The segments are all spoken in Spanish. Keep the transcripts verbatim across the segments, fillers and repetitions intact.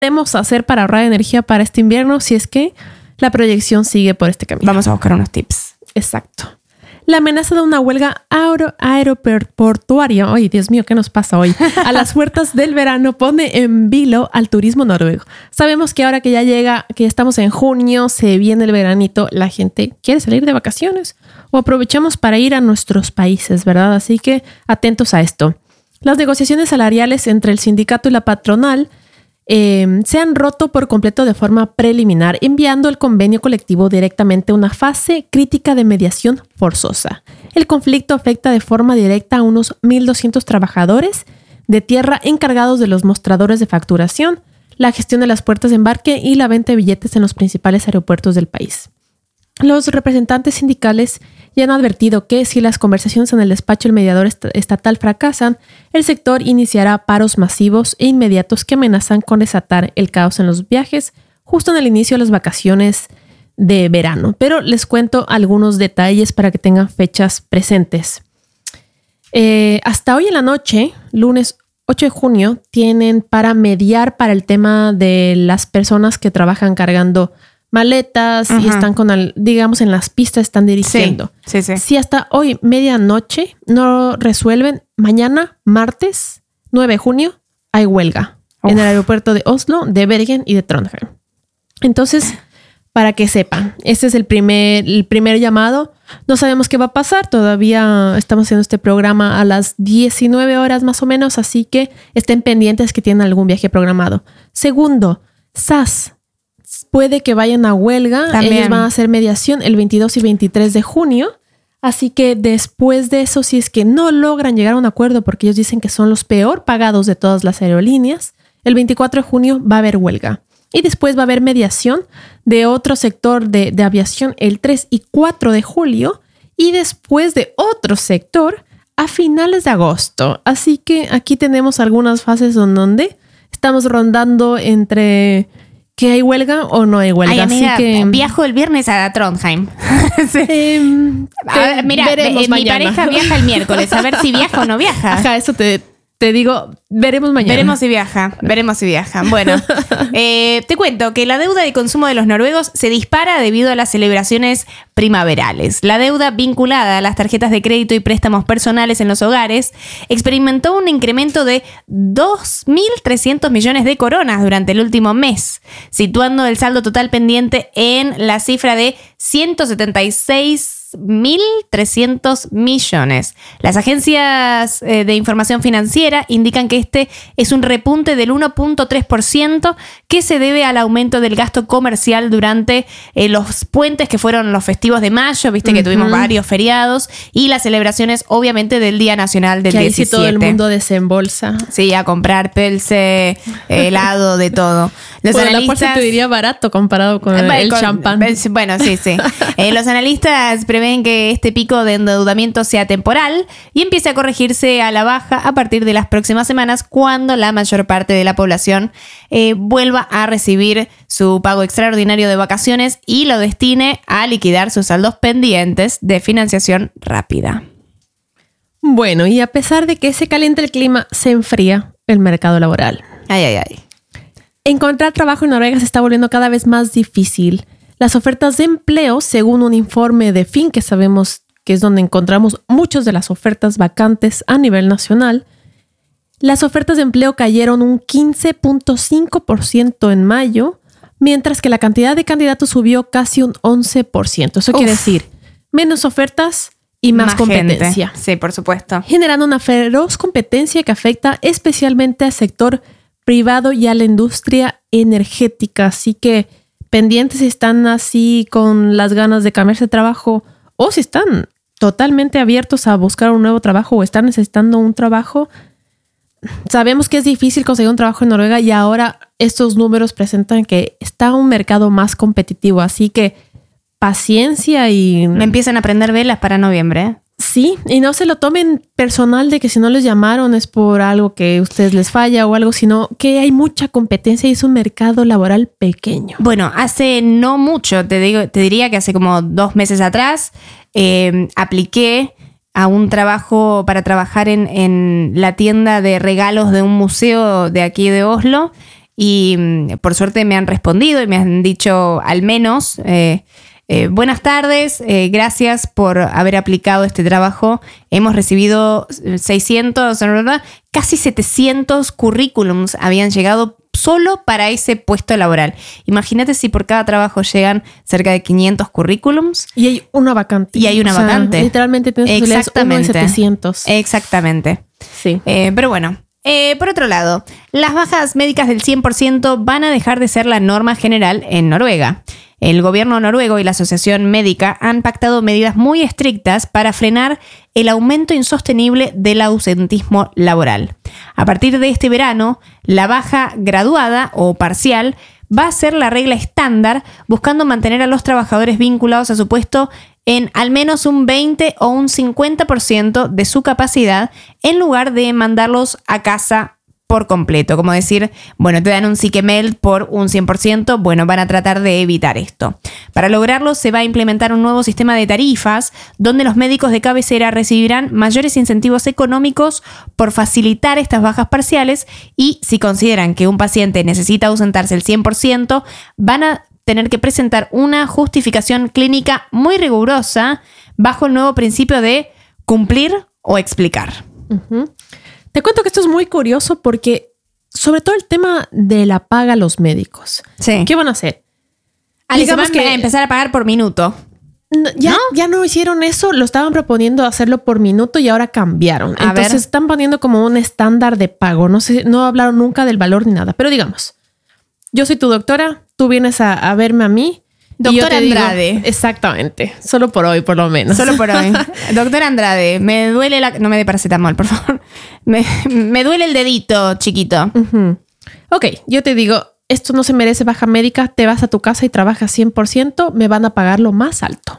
podemos hacer para ahorrar energía para este invierno si es que la proyección sigue por este camino? Vamos a buscar unos tips. Exacto. La amenaza de una huelga aero- aeroportuaria, ay Dios mío, ¿qué nos pasa hoy? A las puertas del verano pone en vilo al turismo noruego. Sabemos que ahora que ya llega, que ya estamos en junio, se viene el veranito, la gente quiere salir de vacaciones o aprovechamos para ir a nuestros países, ¿verdad? Así que atentos a esto. Las negociaciones salariales entre el sindicato y la patronal Eh, se han roto por completo de forma preliminar, enviando el convenio colectivo directamente a una fase crítica de mediación forzosa. El conflicto afecta de forma directa a unos mil doscientos trabajadores de tierra encargados de los mostradores de facturación, la gestión de las puertas de embarque y la venta de billetes en los principales aeropuertos del país. Los representantes sindicales ya han advertido que si las conversaciones en el despacho del mediador est- estatal fracasan, el sector iniciará paros masivos e inmediatos que amenazan con desatar el caos en los viajes justo en el inicio de las vacaciones de verano. Pero les cuento algunos detalles para que tengan fechas presentes. Eh, hasta hoy en la noche, lunes ocho de junio, tienen para mediar para el tema de las personas que trabajan cargando maletas uh-huh. y están con, el, digamos, en las pistas están dirigiendo. Sí, sí, sí. Si hasta hoy, medianoche, no resuelven, mañana, martes, nueve de junio, hay huelga Uf. en el aeropuerto de Oslo, de Bergen y de Trondheim. Entonces, para que sepan, este es el primer, el primer llamado. No sabemos qué va a pasar. Todavía estamos haciendo este programa a las diecinueve horas más o menos, así que estén pendientes que tienen algún viaje programado. Segundo, S A S. Puede que vayan a huelga. También. Ellos van a hacer mediación el veintidós y veintitrés de junio. Así que después de eso, si es que no logran llegar a un acuerdo, porque ellos dicen que son los peor pagados de todas las aerolíneas, el veinticuatro de junio va a haber huelga. Y después va a haber mediación de otro sector de, de aviación el tres y cuatro de julio. Y después de otro sector a finales de agosto. Así que aquí tenemos algunas fases donde estamos rondando entre que hay huelga o no hay huelga. Ay, amiga, así que viajo el viernes a Trondheim. sí. eh, ah, mira, mi mañana. pareja viaja el miércoles. A ver si viaja o no viaja. Ajá, eso te... Te digo, veremos mañana. Veremos si viaja, veremos si viaja. Bueno, eh, te cuento que la deuda de consumo de los noruegos se dispara debido a las celebraciones primaverales. La deuda vinculada a las tarjetas de crédito y préstamos personales en los hogares experimentó un incremento de dos mil trescientos millones de coronas durante el último mes, situando el saldo total pendiente en la cifra de ciento setenta y seis mil trescientos millones. Las agencias eh, de información financiera indican que este es un repunte del uno punto tres por ciento que se debe al aumento del gasto comercial durante eh, los puentes que fueron los festivos de mayo, viste que uh-huh. tuvimos varios feriados y las celebraciones obviamente del Día Nacional del que ahí diecisiete. Sí todo el mundo desembolsa. Sí, a comprar pelce, helado, de todo. Los bueno, analistas... la porción te diría barato comparado con el, el champán. Bueno, sí, sí. eh, los analistas ven que este pico de endeudamiento sea temporal y empiece a corregirse a la baja a partir de las próximas semanas cuando la mayor parte de la población eh, vuelva a recibir su pago extraordinario de vacaciones y lo destine a liquidar sus saldos pendientes de financiación rápida. Bueno, y a pesar de que se calienta el clima, se enfría el mercado laboral. Ay, ay, ay. Encontrar trabajo en Noruega se está volviendo cada vez más difícil. Las ofertas de empleo, según un informe de F I N, que sabemos que es donde encontramos muchas de las ofertas vacantes a nivel nacional, las ofertas de empleo cayeron un quince punto cinco por ciento en mayo, mientras que la cantidad de candidatos subió casi un once por ciento. Eso Uf. quiere decir menos ofertas y más, más competencia. Gente. Sí, por supuesto. Generando una feroz competencia que afecta especialmente al sector privado y a la industria energética. Así que pendientes si están así con las ganas de cambiarse de trabajo o si están totalmente abiertos a buscar un nuevo trabajo o están necesitando un trabajo. Sabemos que es difícil conseguir un trabajo en Noruega y ahora estos números presentan que está un mercado más competitivo. Así que paciencia y... Me empiezan a prender velas para noviembre, ¿eh? Sí, y no se lo tomen personal de que si no les llamaron es por algo que a ustedes les falla o algo, sino que hay mucha competencia y es un mercado laboral pequeño. Bueno, hace no mucho, te digo, te diría que hace como dos meses atrás, eh, apliqué a un trabajo para trabajar en, en la tienda de regalos de un museo de aquí de Oslo y mm, por suerte me han respondido y me han dicho al menos... Eh, Eh, buenas tardes, eh, gracias por haber aplicado este trabajo. Hemos recibido seiscientos, casi setecientos currículums habían llegado solo para ese puesto laboral. Imagínate si por cada trabajo llegan cerca de quinientos currículums. Y hay una vacante. Y hay una o sea, vacante. Literalmente tienes Exactamente. uno de setecientos. Exactamente. Sí. Eh, pero bueno. Eh, por otro lado, las bajas médicas del cien por ciento van a dejar de ser la norma general en Noruega. El gobierno noruego y la Asociación Médica han pactado medidas muy estrictas para frenar el aumento insostenible del ausentismo laboral. A partir de este verano, la baja graduada o parcial va a ser la regla estándar, buscando mantener a los trabajadores vinculados a su puesto en al menos un veinte o un cincuenta por ciento de su capacidad, en lugar de mandarlos a casa por completo. Como decir, bueno, te dan un Siquemel por un cien por ciento, bueno, van a tratar de evitar esto. Para lograrlo se va a implementar un nuevo sistema de tarifas donde los médicos de cabecera recibirán mayores incentivos económicos por facilitar estas bajas parciales, y si consideran que un paciente necesita ausentarse el cien por ciento, van a tener que presentar una justificación clínica muy rigurosa bajo el nuevo principio de cumplir o explicar. Uh-huh. Te cuento que esto es muy curioso porque, sobre todo el tema de la paga a los médicos. Sí. ¿Qué van a hacer? Ah, Digamos que a empezar a pagar por minuto. No, ya, ¿No? ya no hicieron eso, lo estaban proponiendo hacerlo por minuto y ahora cambiaron. A Entonces ver. están poniendo como un estándar de pago. No sé, no hablaron nunca del valor ni nada. Pero digamos, yo soy tu doctora, tú vienes a, a verme a mí. Doctora y yo te Andrade. digo, exactamente. Solo por hoy, por lo menos. Solo por hoy. Doctora Andrade, me duele la... No me dé paracetamol, por favor. Me, me duele el dedito, chiquito. Uh-huh. Ok, yo te digo, esto no se merece baja médica, te vas a tu casa y trabajas cien por ciento, me van a pagar lo más alto.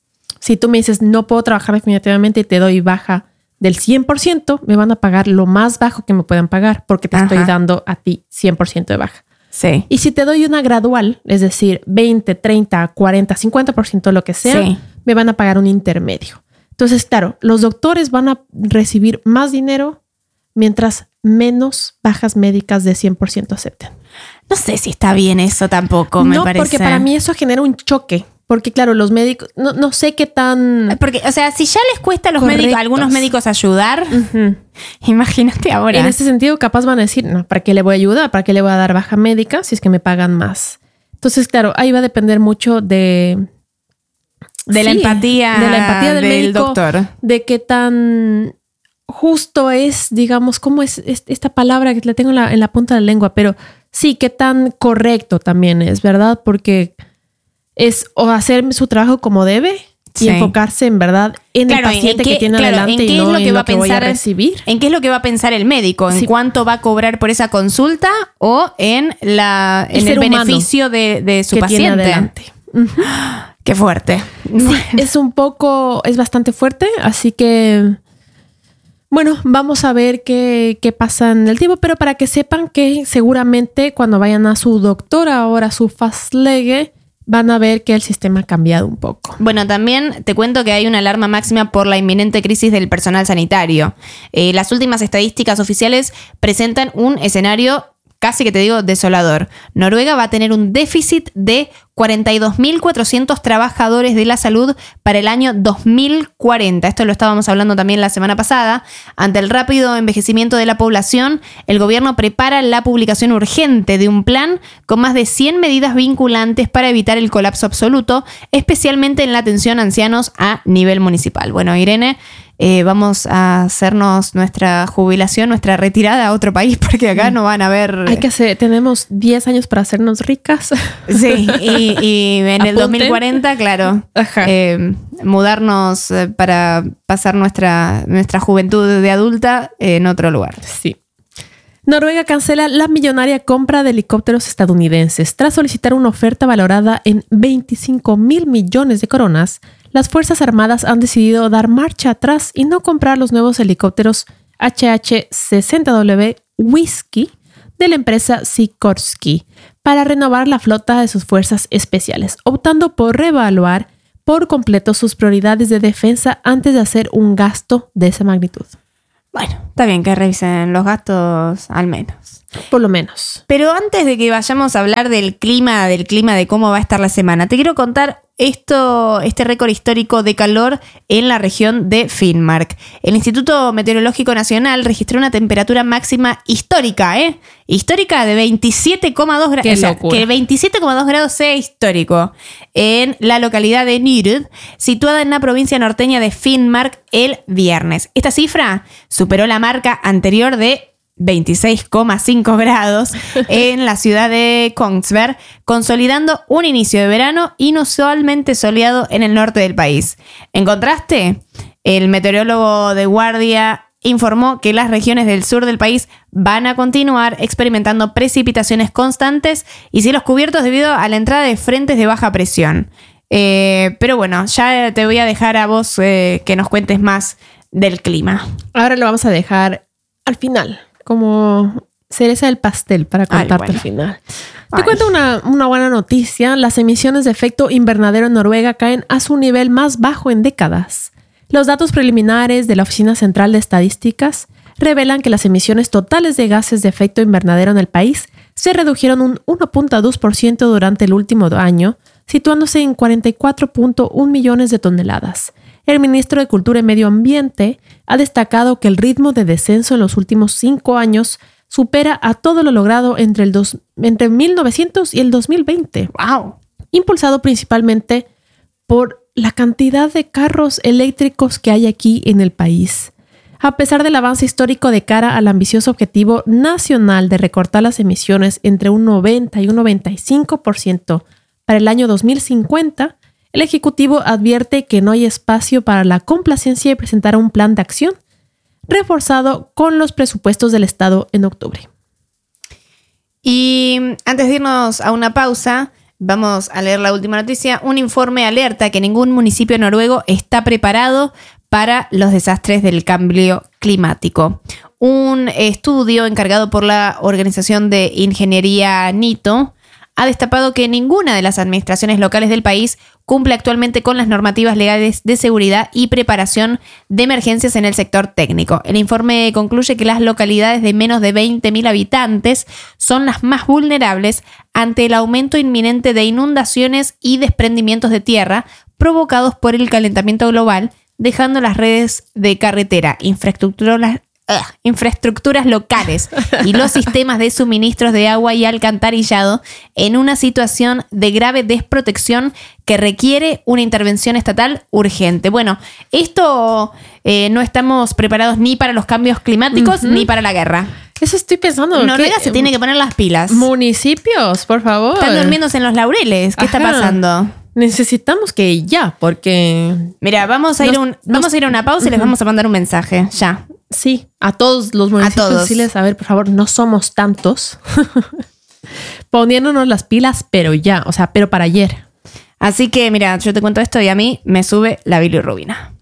Si tú me dices, no puedo trabajar definitivamente y te doy baja del cien por ciento, me van a pagar lo más bajo que me puedan pagar porque te Ajá. estoy dando a ti cien por ciento de baja. Sí. Y si te doy una gradual, es decir, veinte, treinta, cuarenta, cincuenta por ciento, lo que sea, Sí. me van a pagar un intermedio. Entonces, claro, los doctores van a recibir más dinero mientras menos bajas médicas de cien por ciento acepten. No sé si está bien eso tampoco, me no, parece. porque para mí eso genera un choque. Porque claro, los médicos, no, no sé qué tan... Porque, o sea, si ya les cuesta a los Correctos. médicos, a algunos médicos ayudar, Ujú. imagínate ahora. En ese sentido, capaz van a decir, no, ¿para qué le voy a ayudar? ¿Para qué le voy a dar baja médica si es que me pagan más? Entonces, claro, ahí va a depender mucho de... De la Sí, empatía de la empatía del, del médico, doctor. de qué tan justo es, digamos, cómo es esta palabra que la tengo en la, en la punta de la lengua, pero sí, qué tan correcto también es, ¿verdad? Porque es o hacer su trabajo como debe y Sí. enfocarse en verdad en Claro, el paciente en qué- que tiene claro, adelante en qué y es no lo que en va lo a que voy a pensar- recibir. ¿En qué es lo que va a pensar el médico? ¿En Sí. cuánto va a cobrar por esa consulta o en, la, El en el ser humano beneficio de, de su que tiene paciente? adelante. Ujú. Qué fuerte. Es un poco, es bastante fuerte, así que bueno, vamos a ver qué, qué pasa en el tiempo, pero para que sepan que seguramente cuando vayan a su doctor, ahora a su fastlege, van a ver que el sistema ha cambiado un poco. Bueno, también te cuento que hay una alarma máxima por la inminente crisis del personal sanitario. Eh, las últimas estadísticas oficiales presentan un escenario casi que te digo desolador. Noruega va a tener un déficit de cuarenta y dos mil cuatrocientos trabajadores de la salud para el año dos mil cuarenta. Esto lo estábamos hablando también la semana pasada. Ante el rápido envejecimiento de la población, el gobierno prepara la publicación urgente de un plan con más de cien medidas vinculantes para evitar el colapso absoluto, especialmente en la atención a ancianos a nivel municipal. Bueno, Irene, eh, vamos a hacernos nuestra jubilación, nuestra retirada a otro país, porque acá no van a ver... Hay que hacer, tenemos diez años para hacernos ricas. Sí, y, y en el Apunten. dos mil cuarenta, claro, Ajá. eh, mudarnos eh, para pasar nuestra, nuestra juventud de adulta en otro lugar. Sí. Noruega cancela la millonaria compra de helicópteros estadounidenses. Tras solicitar una oferta valorada en veinticinco mil millones de coronas, las Fuerzas Armadas han decidido dar marcha atrás y no comprar los nuevos helicópteros H H sesenta W Whiskey de la empresa Sikorsky para renovar la flota de sus fuerzas especiales, optando por reevaluar por completo sus prioridades de defensa antes de hacer un gasto de esa magnitud. Bueno, está bien que revisen los gastos al menos. Por lo menos. Pero antes de que vayamos a hablar del clima, del clima de cómo va a estar la semana, te quiero contar esto, este récord histórico de calor en la región de Finnmark. El Instituto Meteorológico Nacional registró una temperatura máxima histórica, ¿eh? Histórica de veintisiete coma dos grados. Qué o sea, locura. que veintisiete coma dos grados sea histórico en la localidad de Nyrd, situada en la provincia norteña de Finnmark el viernes. Esta cifra superó la marca anterior de veintiséis coma cinco grados en la ciudad de Kongsberg, consolidando un inicio de verano inusualmente soleado en el norte del país. En contraste, el meteorólogo de guardia informó que las regiones del sur del país van a continuar experimentando precipitaciones constantes y cielos cubiertos debido a la entrada de frentes de baja presión. Eh, pero bueno, ya te voy a dejar a vos eh, que nos cuentes más del clima. Ahora lo vamos a dejar al final, como cereza del pastel para contarte Ay, bueno. al final. Ay. Te cuento una, una buena noticia. Las emisiones de efecto invernadero en Noruega caen a su nivel más bajo en décadas. Los datos preliminares de la Oficina Central de Estadísticas revelan que las emisiones totales de gases de efecto invernadero en el país se redujeron un uno punto dos por ciento durante el último año, situándose en cuarenta y cuatro punto uno millones de toneladas. El ministro de Cultura y Medio Ambiente ha destacado que el ritmo de descenso en los últimos cinco años supera a todo lo logrado entre, el dos, entre mil novecientos y el dos mil veinte. ¡Wow! Impulsado principalmente por la cantidad de carros eléctricos que hay aquí en el país. A pesar del avance histórico de cara al ambicioso objetivo nacional de recortar las emisiones entre un noventa y un noventa y cinco por ciento para el año dos mil cincuenta, el Ejecutivo advierte que no hay espacio para la complacencia y presentará un plan de acción reforzado con los presupuestos del Estado en octubre. Y antes de irnos a una pausa, vamos a leer la última noticia. Un informe alerta que ningún municipio noruego está preparado para los desastres del cambio climático. Un estudio encargado por la Organización de Ingeniería NITO ha destapado que ninguna de las administraciones locales del país cumple actualmente con las normativas legales de seguridad y preparación de emergencias en el sector técnico. El informe concluye que las localidades de menos de veinte mil habitantes son las más vulnerables ante el aumento inminente de inundaciones y desprendimientos de tierra provocados por el calentamiento global, dejando las redes de carretera, infraestructuras, Uh, infraestructuras locales y los sistemas de suministros de agua y alcantarillado en una situación de grave desprotección que requiere una intervención estatal urgente. Bueno, esto eh, no estamos preparados ni para los cambios climáticos uh-huh. ni para la guerra. Eso estoy pensando. Noruega se tiene que poner las pilas. Municipios, por favor. Están durmiéndose en los laureles. ¿Qué Ajá. está pasando? Necesitamos que ya, porque... Mira, vamos a, nos, ir, un, vamos nos, a ir a una pausa uh-huh. y les vamos a mandar un mensaje, ya. Sí, a todos los municipios. A todos. Decirles, a ver, por favor, no somos tantos. Poniéndonos las pilas, pero ya, o sea, pero para ayer. Así que, mira, yo te cuento esto y a mí me sube la bilirrubina.